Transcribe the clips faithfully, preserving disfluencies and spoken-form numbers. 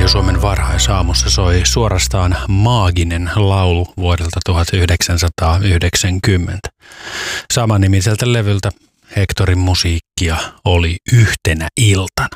Radio Suomen varhaisaamussa soi suorastaan maaginen laulu vuodelta tuhatyhdeksänsataayhdeksänkymmentä. Samannimiseltä levyltä Hectorin musiikkia oli Yhtenä iltana.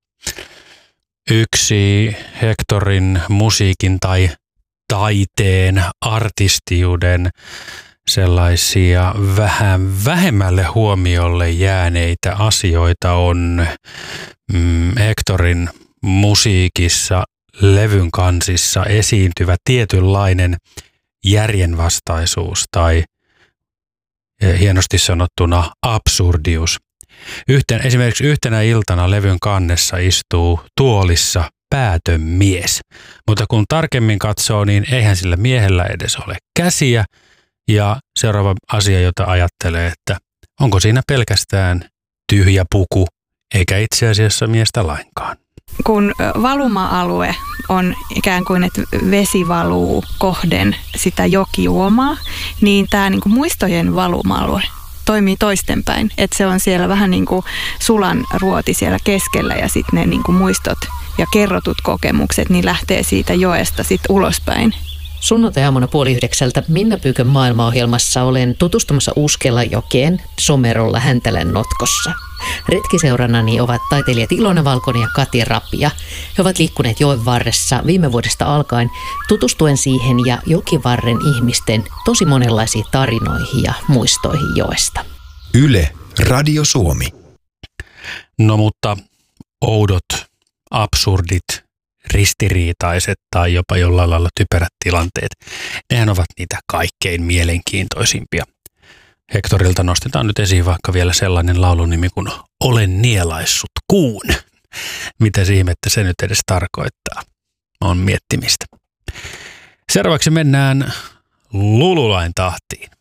Yksi Hectorin musiikin tai taiteen, artistiuden sellaisia vähän vähemmälle huomiolle jääneitä asioita on mm, Hectorin musiikissa, levyn kansissa esiintyvä tietynlainen järjenvastaisuus tai hienosti sanottuna absurdius. Yhten, esimerkiksi Yhtenä iltana levyn kannessa istuu tuolissa päätön mies, mutta kun tarkemmin katsoo, niin eihän sillä miehellä edes ole käsiä. Ja seuraava asia, jota ajattelee, että onko siinä pelkästään tyhjä puku, eikä itse asiassa miestä lainkaan. Kun valuma-alue on ikään kuin, että vesi valuu kohden sitä jokiuomaa, niin tämä niin kuin muistojen valuma-alue toimii toistenpäin. Että se on siellä vähän niin kuin sulan ruoti siellä keskellä ja sitten ne niin kuin muistot ja kerrotut kokemukset niin lähtee siitä joesta sitten ulospäin. Sunnuntai-aamuna puoli yhdeksältä Minna Pyykön maailmaohjelmassa olen tutustumassa Uuskelajokeen Somerolla Häntälän notkossa. Retkiseurannani ovat taiteilijat Ilona Valkonen ja Kati Rapia. He ovat liikkuneet joen varressa viime vuodesta alkaen tutustuen siihen ja jokivarren ihmisten tosi monenlaisiin tarinoihin ja muistoihin joesta. Yle, Radio Suomi. No mutta oudot, absurdit, ristiriitaiset tai jopa jollain lailla typerät tilanteet, nehän ovat niitä kaikkein mielenkiintoisimpia. Hectorilta nostetaan nyt esiin vaikka vielä sellainen laulunimi kuin Olen nielaissut kuun. Mitä ihmettä se nyt edes tarkoittaa? On miettimistä. Seuraavaksi mennään Lululain tahtiin.